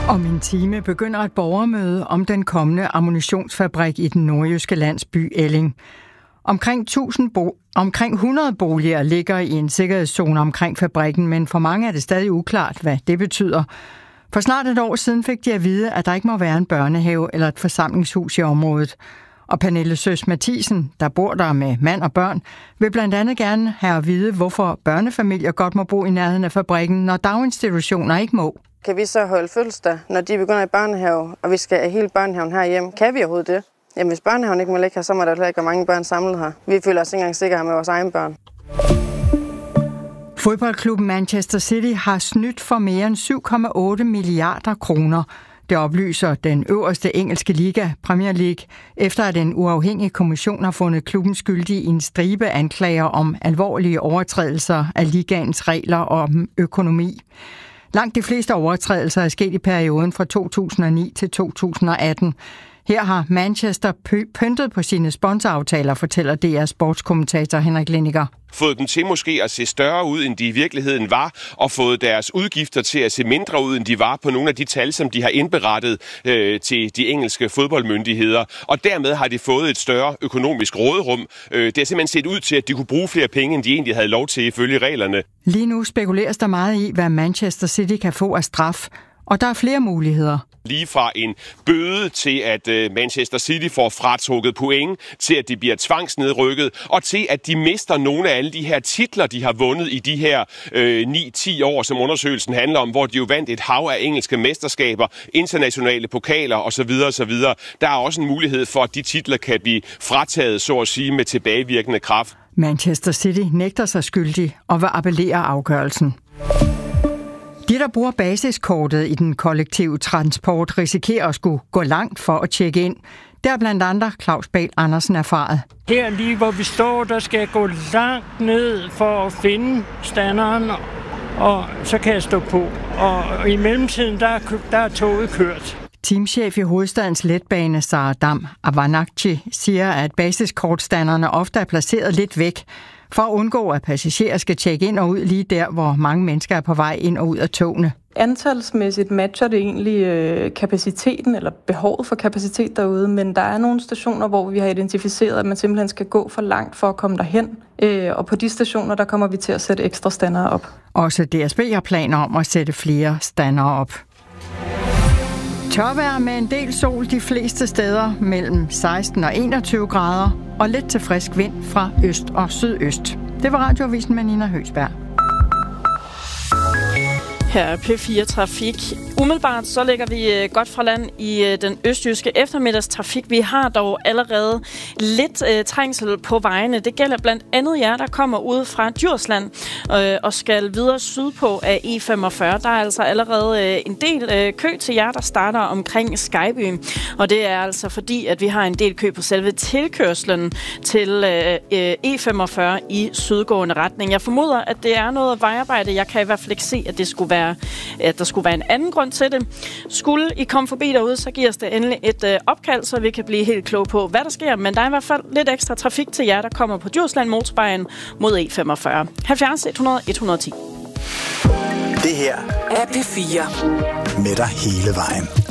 Om en time begynder et borgermøde om den kommende ammunitionsfabrik i den nordjyske landsby Elling. Omkring 100 boliger ligger i en sikkerhedszone omkring fabrikken, men for mange er det stadig uklart, hvad det betyder. For snart et år siden fik de at vide, at der ikke må være en børnehave eller et forsamlingshus i området. Og Pernille Søs Mathisen, der bor der med mand og børn, vil blandt andet gerne have at vide, hvorfor børnefamilier godt må bo i nærheden af fabrikken, når daginstitutioner ikke må. Kan vi så holde fødselsdag, når de begynder i børnehave, og vi skal have hele børnehaven herhjemme? Kan vi overhovedet det? Jamen, hvis børnehaven ikke må ligge her, så må der heller ikke være mange børn samlet her. Vi føler os ikke engang sikre med vores egne børn. Fodboldklubben Manchester City har snydt for mere end 7,8 milliarder kroner. Det oplyser den øverste engelske liga, Premier League, efter at en uafhængig kommission har fundet klubben skyldig i en stribe anklager om alvorlige overtrædelser af ligaens regler om økonomi. Langt de fleste overtrædelser er sket i perioden fra 2009 til 2018. Her har Manchester pyntet på sine sponsoraftaler, fortæller DR sportskommentator Henrik Lindiger. Fået dem til måske at se større ud, end de i virkeligheden var, og fået deres udgifter til at se mindre ud, end de var på nogle af de tal, som de har indberettet til de engelske fodboldmyndigheder. Og dermed har de fået et større økonomisk råderum. Det har simpelthen set ud til, at de kunne bruge flere penge, end de egentlig havde lov til ifølge reglerne. Lige nu spekuleres der meget i, hvad Manchester City kan få af straf, og der er flere muligheder. Lige fra en bøde til, at Manchester City får fratrukket point, til at de bliver tvangsnedrykket, og til, at de mister nogle af alle de her titler, de har vundet i de her 9-10 år, som undersøgelsen handler om, hvor de jo vandt et hav af engelske mesterskaber, internationale pokaler osv. osv. Der er også en mulighed for, at de titler kan blive frataget, så at sige, med tilbagevirkende kraft. Manchester City nægter sig skyldig og vil appellere afgørelsen. De, der bruger basiskortet i den kollektive transport, risikerer at skulle gå langt for at tjekke ind. Der er blandt andet Claus Bahl Andersen erfaret. Her lige hvor vi står, der skal jeg gå langt ned for at finde standeren, og så kan jeg stå på. Og i mellemtiden, der er toget kørt. Teamchef i hovedstadens letbane, Sara Dam Avanakci, siger, at basiskortstanderne ofte er placeret lidt væk, for at undgå, at passagerer skal tjekke ind og ud lige der, hvor mange mennesker er på vej ind og ud af togene. Antalsmæssigt matcher det egentlig kapaciteten eller behovet for kapacitet derude, men der er nogle stationer, hvor vi har identificeret, at man simpelthen skal gå for langt for at komme derhen. Og på de stationer, der kommer vi til at sætte ekstra standere op. Også DSB har planer om at sætte flere standere op. Tørvejr med en del sol de fleste steder mellem 16 og 21 grader og lidt til frisk vind fra øst og sydøst. Det var Radioavisen med Nina Høgsberg. Her er P4 Trafik. Umiddelbart så ligger vi godt fra land i den østjyske eftermiddagstrafik. Vi har dog allerede lidt trængsel på vejene. Det gælder blandt andet jer, der kommer ud fra Djursland og skal videre sydpå af E45. Der er altså allerede en del kø til jer, der starter omkring Skejby. Og det er altså fordi, at vi har en del kø på selve tilkørslen til E45 i sydgående retning. Jeg formoder, at det er noget vejarbejde. Jeg kan i hvert fald ikke se, at der skulle være en anden grund til det. Skulle I komme forbi derude, så giver os det endelig et opkald, så vi kan blive helt kloge på, hvad der sker. Men der er i hvert fald lidt ekstra trafik til jer, der kommer på Djursland motorvejen mod E45. 70 100 110. Det her er P4 med dig hele vejen.